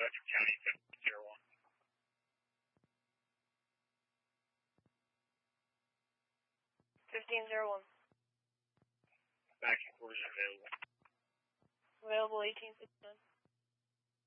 Bedford County, 1501. Back in quarters available. Available 1869.